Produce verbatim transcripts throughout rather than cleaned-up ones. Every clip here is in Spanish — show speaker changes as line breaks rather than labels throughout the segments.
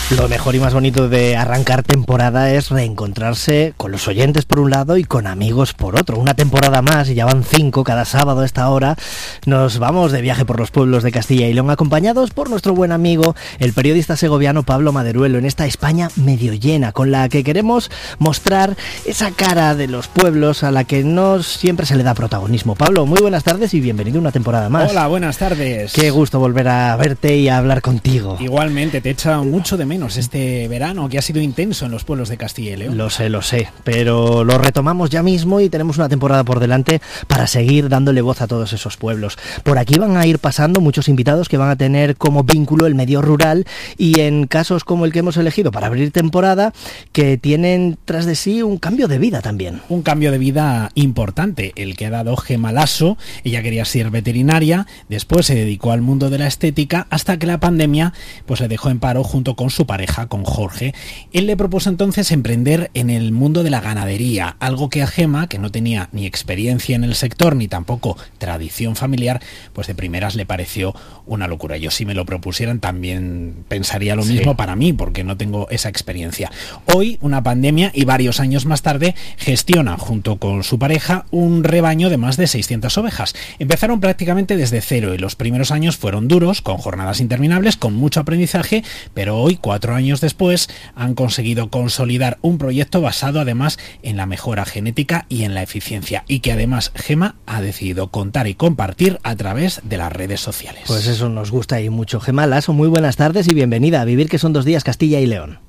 Lo mejor y más bonito de arrancar temporada es reencontrarse con los oyentes por un lado y con amigos por otro. Una temporada más, y ya van cinco cada sábado a esta hora. Nos vamos de viaje por los pueblos de Castilla y León, acompañados por nuestro buen amigo, el periodista segoviano Pablo Maderuelo, en esta España medio llena, con la que queremos mostrar esa cara de los pueblos a la que no siempre se le da protagonismo. Pablo, muy buenas tardes y bienvenido a una temporada más.
Hola, buenas tardes.
Qué gusto volver a verte y a hablar contigo.
Igualmente, te he echado mucho de menos este verano que ha sido intenso en los pueblos de Castilla y León.
Lo sé, lo sé, pero lo retomamos ya mismo y tenemos una temporada por delante para seguir dándole voz a todos esos pueblos. Por aquí van a ir pasando muchos invitados que van a tener como vínculo el medio rural, y en casos como el que hemos elegido para abrir temporada, que tienen tras de sí un cambio de vida también.
Un cambio de vida importante, el que ha dado Gema Lasso. Ella quería ser veterinaria, después se dedicó al mundo de la estética hasta que la pandemia pues le dejó en paro junto con su pareja, con Jorge. Él le propuso entonces emprender en el mundo de la ganadería, algo que a Gema, que no tenía ni experiencia en el sector ni tampoco tradición familiar, pues de primeras le pareció una locura. Yo, si me lo propusieran, también pensaría lo mismo. Sí. Para mí, porque no tengo esa experiencia. Hoy, una pandemia y varios años más tarde, gestiona junto con su pareja un rebaño de más de seiscientas ovejas. Empezaron prácticamente desde cero y los primeros años fueron duros, con jornadas interminables, con mucho aprendizaje, pero hoy, cuatro años después, han conseguido consolidar un proyecto basado además en la mejora genética y en la eficiencia, y que además Gema ha decidido contar y compartir a través de las redes sociales.
Pues eso nos gusta y mucho. Gema Lasso, muy buenas tardes y bienvenida a Vivir, que son dos días, Castilla y León.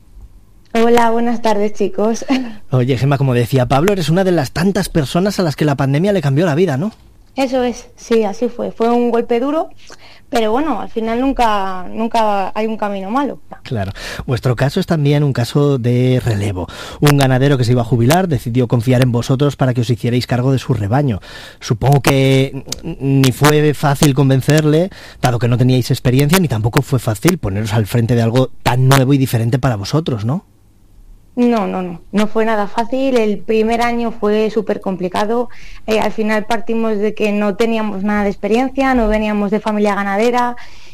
Hola, buenas tardes, chicos.
Oye, Gema, como decía Pablo, eres una de las tantas personas a las que la pandemia le cambió la vida, ¿no?
Eso es, sí, así fue. Fue un golpe duro, pero bueno, al final nunca, nunca hay un camino malo.
Claro. Vuestro caso es también un caso de relevo. Un ganadero que se iba a jubilar decidió confiar en vosotros para que os hicierais cargo de su rebaño. Supongo que ni fue fácil convencerle, dado que no teníais experiencia, ni tampoco fue fácil poneros al frente de algo tan nuevo y diferente para vosotros, ¿no?
No, no, no, no fue nada fácil. El primer año fue súper complicado. Eh, al final partimos de que no teníamos nada de experiencia, no veníamos de familia ganadera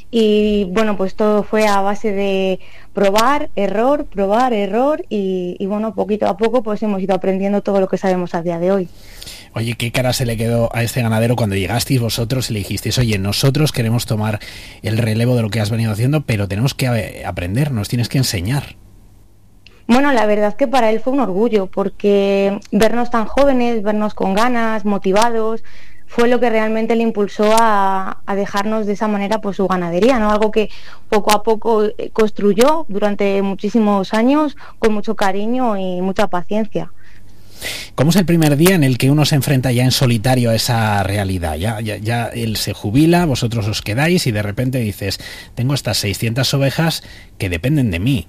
y bueno, pues todo fue a base de probar, error, probar, error y, y bueno, poquito a poco pues hemos ido aprendiendo todo lo que sabemos a día de hoy.
Oye, ¿qué cara se le quedó a este ganadero cuando llegasteis vosotros y le dijisteis, oye, nosotros queremos tomar el relevo de lo que has venido haciendo, pero tenemos que aprender, nos tienes que enseñar?
Bueno, la verdad es que para él fue un orgullo, porque vernos tan jóvenes, vernos con ganas, motivados, fue lo que realmente le impulsó a, a dejarnos de esa manera pues su ganadería, ¿no? Algo que poco a poco construyó durante muchísimos años con mucho cariño y mucha paciencia.
¿Cómo es el primer día en el que uno se enfrenta ya en solitario a esa realidad? Ya, ya, ya él se jubila, vosotros os quedáis y de repente dices, tengo estas seiscientas ovejas que dependen de mí.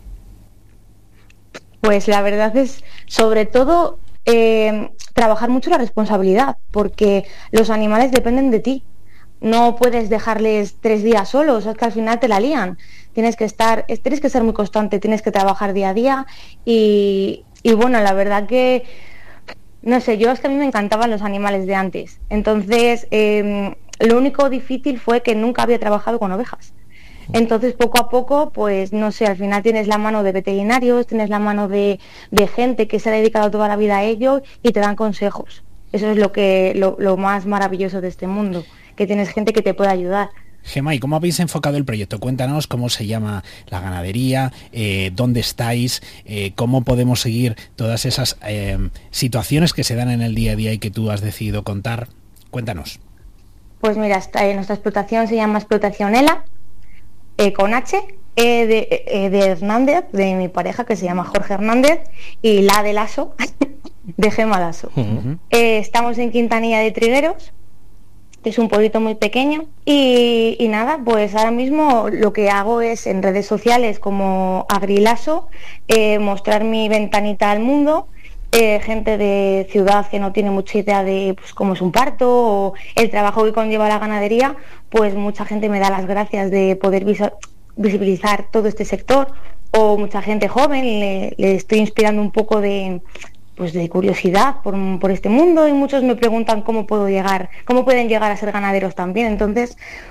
Pues la verdad es, sobre todo, eh, trabajar mucho la responsabilidad, porque los animales dependen de ti. No puedes dejarles tres días solos, es que al final te la lían. Tienes que estar, tienes que ser muy constante, tienes que trabajar día a día y, y bueno, la verdad que, no sé, yo es que a mí me encantaban los animales de antes. Entonces, eh, lo único difícil fue que nunca había trabajado con ovejas. Entonces, poco a poco, pues no sé, al final tienes la mano de veterinarios, tienes la mano de, de gente que se ha dedicado toda la vida a ello y te dan consejos. Eso es lo que lo, lo más maravilloso de este mundo, que tienes gente que te puede ayudar.
Gema, ¿y cómo habéis enfocado el proyecto? Cuéntanos cómo se llama la ganadería, eh, dónde estáis, eh, cómo podemos seguir todas esas eh, situaciones que se dan en el día a día y que tú has decidido contar. Cuéntanos.
Pues mira, esta, eh, nuestra explotación se llama Explotación ELA. Eh, con H, E de, e de Hernández, de mi pareja, que se llama Jorge Hernández, y la de Lasso, de Gema Lasso. Uh-huh. Eh, estamos en Quintanilla de Trigueros, que es un pueblito muy pequeño, y, y nada, pues ahora mismo lo que hago es en redes sociales como Agrilasso, eh, mostrar mi ventanita al mundo. Eh, gente de ciudad que no tiene mucha idea de pues, cómo es un parto o el trabajo que conlleva la ganadería, pues mucha gente me da las gracias de poder visa- visibilizar todo este sector, o mucha gente joven le, le estoy inspirando un poco de pues de curiosidad por, por este mundo, y muchos me preguntan cómo puedo llegar, cómo pueden llegar a ser ganaderos también. Entonces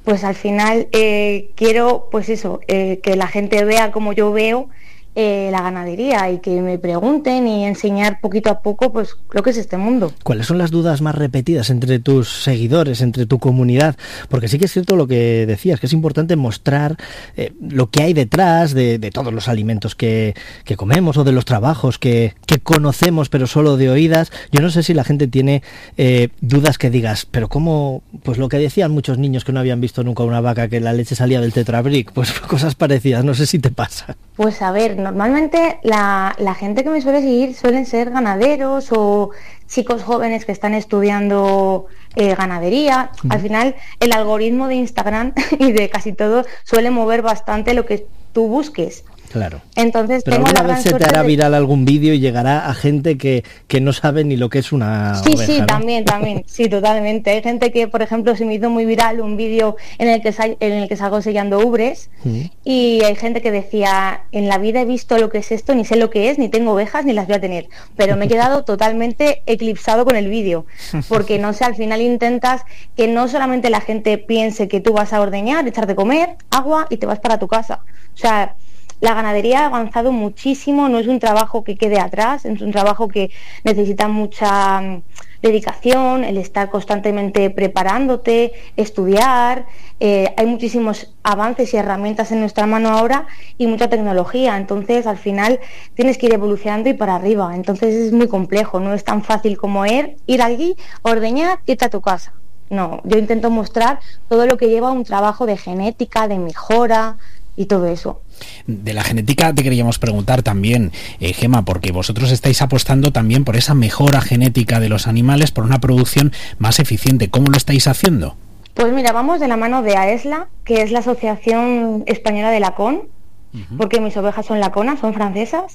pues al final eh, quiero, pues eso, eh, que la gente vea como yo veo eh, la ganadería y que me pregunten y enseñar poquito a poco pues lo que es este mundo.
¿Cuáles son las dudas más repetidas entre tus seguidores, entre tu comunidad? Porque sí que es cierto lo que decías, que es importante mostrar eh, lo que hay detrás de, de todos los alimentos que, que comemos o de los trabajos que, que conocemos pero solo de oídas. Yo no sé si la gente tiene eh, dudas que digas, pero ¿cómo? Pues lo que decían muchos niños que no habían visto nunca una vaca, que la leche salía del Tetra Brick, pues cosas parecidas, no sé si te pasa.
Pues a ver, normalmente la, la gente que me suele seguir suelen ser ganaderos o chicos jóvenes que están estudiando eh, ganadería. Mm. Al final el algoritmo de Instagram y de casi todo suele mover bastante lo que tú busques.
Claro.
Entonces,
pero
tengo
alguna
la
vez
gran
se te hará
de...
viral algún vídeo y llegará a gente que, que no sabe ni lo que es una
sí,
oveja,
sí,
¿no?
también, también, sí, totalmente. Hay gente que, por ejemplo, se me hizo muy viral un vídeo en el que sal, en el que salgo sellando ubres mm. y hay gente que decía, en la vida he visto lo que es esto, ni sé lo que es, ni tengo ovejas, ni las voy a tener. Pero me he quedado totalmente eclipsado con el vídeo, porque no sé, al final intentas que no solamente la gente piense que tú vas a ordeñar, echar de comer, agua y te vas para tu casa. O sea, la ganadería ha avanzado muchísimo, no es un trabajo que quede atrás, es un trabajo que necesita mucha um, dedicación, el estar constantemente preparándote, estudiar, eh, hay muchísimos avances y herramientas en nuestra mano ahora y mucha tecnología, entonces al final tienes que ir evolucionando y para arriba, entonces es muy complejo, no es tan fácil como ir, ir allí, ordeñar, irte a tu casa. No, yo intento mostrar todo lo que lleva un trabajo de genética, de mejora y todo eso.
De la genética te queríamos preguntar también, eh, Gema, porque vosotros estáis apostando también por esa mejora genética de los animales, por una producción más eficiente. ¿Cómo lo estáis haciendo?
Pues mira, vamos de la mano de AESLA, que es la Asociación Española de Lacón, uh-huh. porque mis ovejas son laconas, son francesas,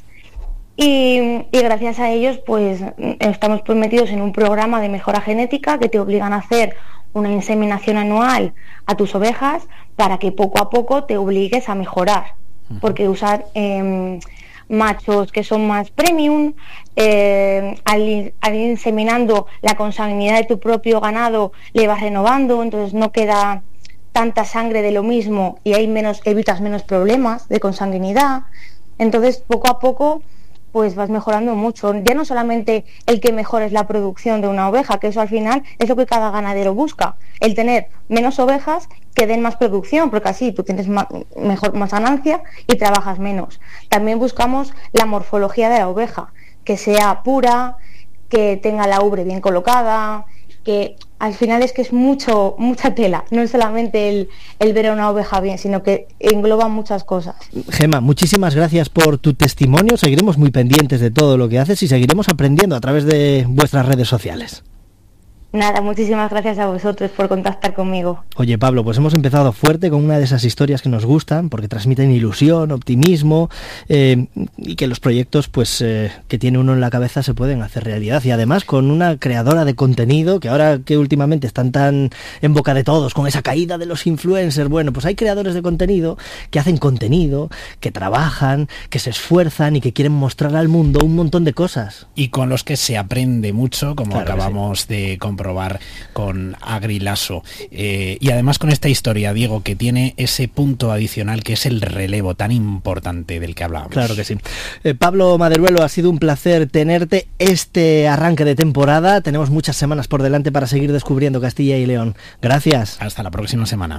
y, y gracias a ellos pues estamos pues metidos en un programa de mejora genética que te obligan a hacer una inseminación anual a tus ovejas para que poco a poco te obligues a mejorar, uh-huh. porque usar eh, machos que son más premium, eh, al, al ir inseminando la consanguinidad de tu propio ganado le vas renovando, entonces no queda tanta sangre de lo mismo y hay menos, evitas menos problemas de consanguinidad, entonces poco a poco pues vas mejorando mucho. Ya no solamente el que mejores la producción de una oveja, que eso al final es lo que cada ganadero busca, el tener menos ovejas que den más producción, porque así tú tienes más, mejor, más ganancia y trabajas menos. También buscamos la morfología de la oveja, que sea pura, que tenga la ubre bien colocada, que al final es que es mucho mucha tela, no es solamente el, el ver a una oveja bien, sino que engloba muchas cosas.
Gema, muchísimas gracias por tu testimonio, seguiremos muy pendientes de todo lo que haces y seguiremos aprendiendo a través de vuestras redes sociales.
Nada, muchísimas gracias a vosotros por contactar conmigo.
Oye, Pablo, pues hemos empezado fuerte con una de esas historias que nos gustan, porque transmiten ilusión, optimismo, eh, y que los proyectos pues eh, que tiene uno en la cabeza se pueden hacer realidad. Y además con una creadora de contenido, que ahora que últimamente están tan en boca de todos, con esa caída de los influencers, bueno, pues hay creadores de contenido que hacen contenido, que trabajan, que se esfuerzan y que quieren mostrar al mundo un montón de cosas.
Y con los que se aprende mucho, como claro, acabamos sí. de comprobar con Agrilaso. Eh, y además con esta historia, Diego, que tiene ese punto adicional que es el relevo tan importante del que hablábamos.
Claro que sí. Eh, Pablo Maderuelo, ha sido un placer tenerte este arranque de temporada. Tenemos muchas semanas por delante para seguir descubriendo Castilla y León. Gracias.
Hasta la próxima semana.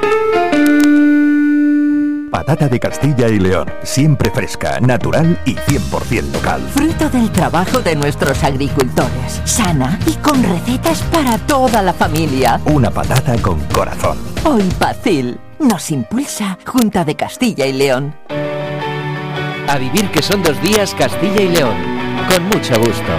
Patata de Castilla y León, siempre fresca, natural y cien por ciento local.
Fruto del trabajo de nuestros agricultores, sana y con recetas para toda la familia.
Una patata con corazón.
Hoy Pacil nos impulsa Junta de Castilla y León.
A vivir que son dos días Castilla y León, con mucho gusto.